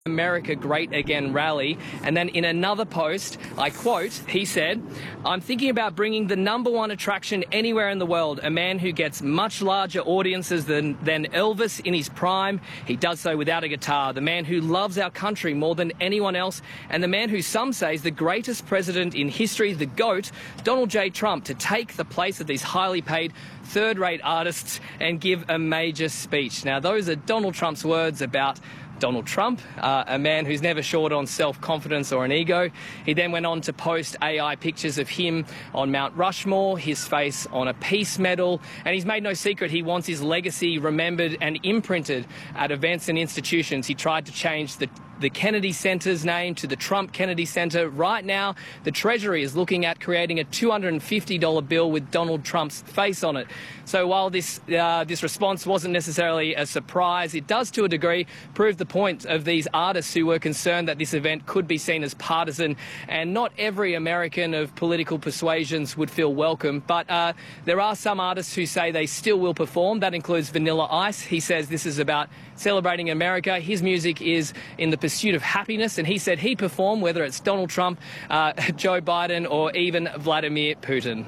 America Great Again rally. And then in another post, I quote, he said, "I'm thinking about bringing the #1 attraction anywhere in the world, a man who gets much larger audiences than Elvis in his prime. He does so without a guitar. The man who loves our country more than anyone else, and the man who some say is the greatest president in history, the GOAT, Donald J. Trump, to take the place of these highly paid third-rate artists and give a major speech." Now, those are Donald Trump's words about Donald Trump, a man who's never short on self-confidence or an ego. He then went on to post AI pictures of him on Mount Rushmore, his face on a peace medal, and he's made no secret he wants his legacy remembered and imprinted at events and institutions. He tried to change the Kennedy Center's name to the Trump Kennedy Center. Right now, the Treasury is looking at creating a $250 bill with Donald Trump's face on it. So while this response wasn't necessarily a surprise, it does to a degree prove the point of these artists who were concerned that this event could be seen as partisan, and not every American of political persuasions would feel welcome. But there are some artists who say they still will perform. That includes Vanilla Ice. He says this is about celebrating America. His music is in the pursuit of happiness, and he said he'd perform whether it's Donald Trump, Joe Biden, or even Vladimir Putin.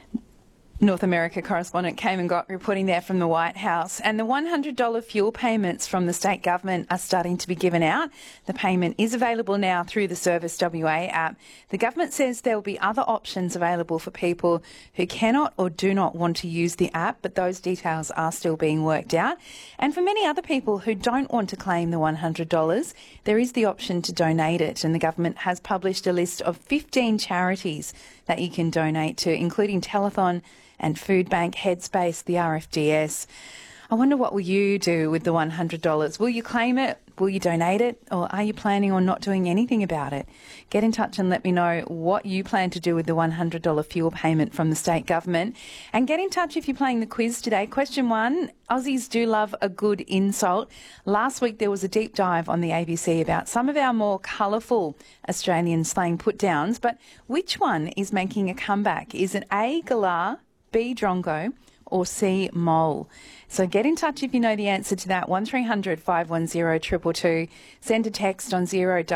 North America correspondent Cayman Gott reporting there from the White House. And the $100 fuel payments from the state government are starting to be given out. The payment is available now through the Service WA app. The government says there will be other options available for people who cannot or do not want to use the app, but those details are still being worked out. And for many other people who don't want to claim the $100, there is the option to donate it. And the government has published a list of 15 charities that you can donate to, including Telethon and Food Bank, Headspace, the RFDS. I wonder, what will you do with the $100? Will you claim it? Will you donate it? Or are you planning on not doing anything about it? Get in touch and let me know what you plan to do with the $100 fuel payment from the state government. And get in touch if you're playing the quiz today. Question 1, Aussies do love a good insult. Last week there was a deep dive on the ABC about some of our more colourful Australian slang put-downs, but which one is making a comeback? Is it A, galah, B, drongo, or C, mole? So get in touch if you know the answer to that. 1300 510 222. Send a text on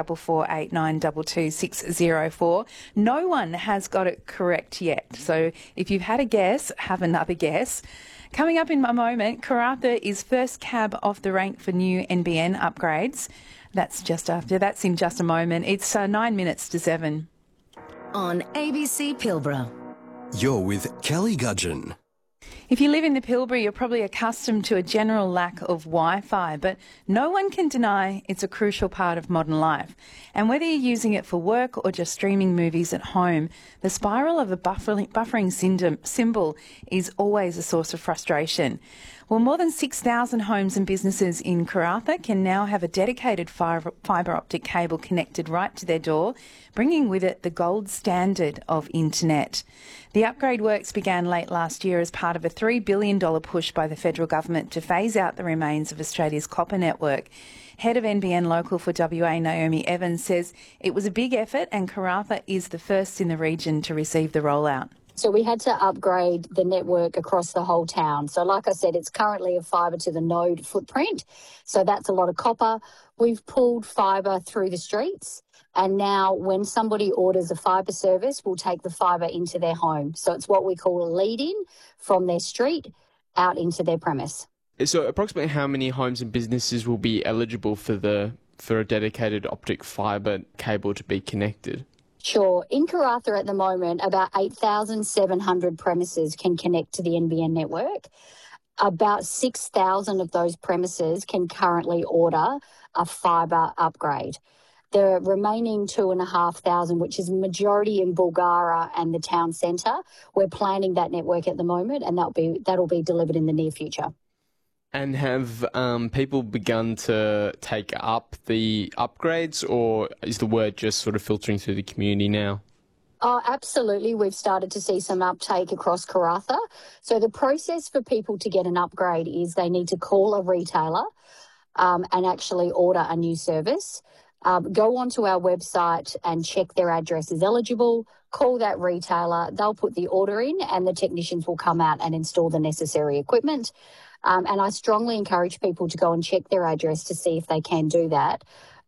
0448922604. No one has got it correct yet. So if you've had a guess, have another guess. Coming up in a moment, Karratha is first cab off the rank for new NBN upgrades. That's in just a moment. It's 9 minutes to 7. On ABC Pilbara. You're with Kelly Gudgeon. If you live in the Pilbara, you're probably accustomed to a general lack of Wi-Fi, but no one can deny it's a crucial part of modern life. And whether you're using it for work or just streaming movies at home, the spiral of a buffering symbol is always a source of frustration. Well, more than 6,000 homes and businesses in Karratha can now have a dedicated fibre optic cable connected right to their door, bringing with it the gold standard of internet. The upgrade works began late last year as part of a $3 billion push by the federal government to phase out the remains of Australia's copper network. Head of NBN Local for WA, Naomi Evans, says it was a big effort and Karratha is the first in the region to receive the rollout. So we had to upgrade the network across the whole town. So like I said, it's currently a fibre to the node footprint. So that's a lot of copper. We've pulled fibre through the streets. And now when somebody orders a fibre service, we'll take the fibre into their home. So it's what we call a lead-in from their street out into their premise. So approximately how many homes and businesses will be eligible for a dedicated optic fibre cable to be connected? Sure. In Karratha at the moment, about 8,700 premises can connect to the NBN network. About 6,000 of those premises can currently order a fibre upgrade. The remaining 2,500, which is majority in Bulgara and the town centre, we're planning that network at the moment, and that'll be delivered in the near future. And have people begun to take up the upgrades, or is the word just sort of filtering through the community now? Oh, absolutely. We've started to see some uptake across Karratha. So the process for people to get an upgrade is they need to call a retailer and actually order a new service. Go onto our website and check their address is eligible, call that retailer, they'll put the order in and the technicians will come out and install the necessary equipment. And I strongly encourage people to go and check their address to see if they can do that.